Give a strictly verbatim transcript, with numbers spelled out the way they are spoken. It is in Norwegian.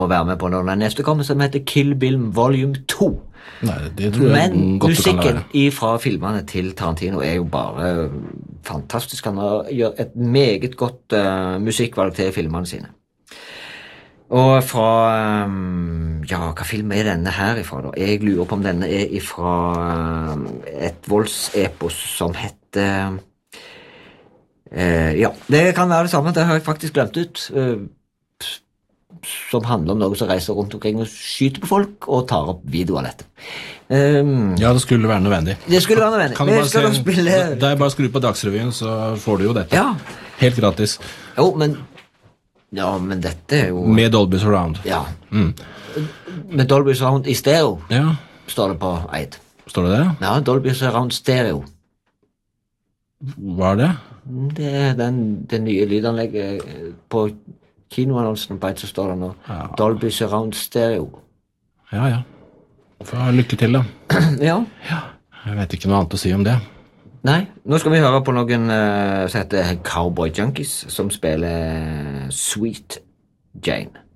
å være med på når den neste kommer, som heter Kill Bill Volume to. Nei, det tror jeg Men godt det kan musikken være. fra filmene til Tarantino er jo bare fantastisk. Han har gjort et meget godt uh, musikkvalg til filmene sine. Og fra um, ja, hva film er denne her ifra da? Jeg lurer på om denne er ifra um, et voldsepos som heter uh, ja, det kan være det samme. Det har jeg faktisk glemt ut. Uh, som handler om noe som reiser rundt omkring og skyter på folk og tar opp video av dette. Um, Ja, det skulle være nødvendig. det skulle være nødvendig. Kan du Men bare skal da se, spille... da er bare skru på Dagsrevyen, så får du jo dette. Ja. Helt gratis. Jo, men ja, men dette er jo Med Dolby Surround. ja. Mm. Med Dolby Surround i stereo Ja, står det på Eid. står det det? Ja, Dolby Surround stereo. Hva er det? Det er den, det nye lydanlegget på kinoannonsen på Eid, så står det nå Ja. Dolby Surround stereo. Ja, ja. Få lykke til da. Ja. Jeg vet ikke noe annet å si om det. Nei, nå skal vi høre på noen uh, som heter Cowboy Junkies, som spiller Sweet Jane.